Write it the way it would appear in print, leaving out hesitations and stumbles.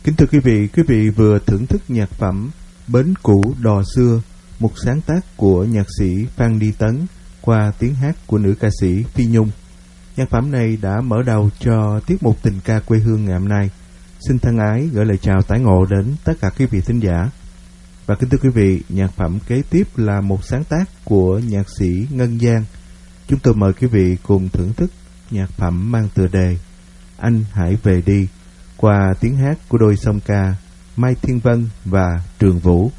Kính thưa quý vị vừa thưởng thức nhạc phẩm Bến Cũ Đò Xưa, một sáng tác của nhạc sĩ Phan Đi Tấn qua tiếng hát của nữ ca sĩ Phi Nhung. Nhạc phẩm này đã mở đầu cho tiết mục tình ca quê hương ngày hôm nay. Xin thân ái gửi lời chào tái ngộ đến tất cả quý vị thính giả. Và kính thưa quý vị, nhạc phẩm kế tiếp là một sáng tác của nhạc sĩ Ngân Giang. Chúng tôi mời quý vị cùng thưởng thức nhạc phẩm mang tựa đề Anh Hãy Về Đi qua tiếng hát của đôi song ca Mai Thiên Vân và Trường Vũ.